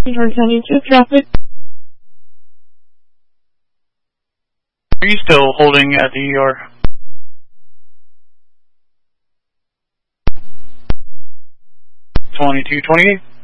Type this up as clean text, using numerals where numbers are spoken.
Jordan County, just traffic. Are you still holding at the ER? (2228)